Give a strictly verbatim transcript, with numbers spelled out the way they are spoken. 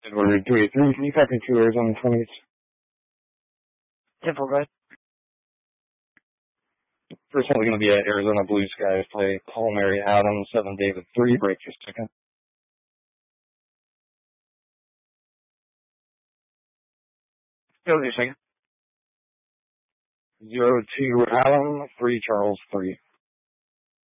Edward three three, can you copy two Arizona twenties? Temple, go ahead. First one is going to be at Arizona Blue Skies, play Paul Mary Adams, seven David three, break your second. Go with your second. Zero two Allen, three Charles three.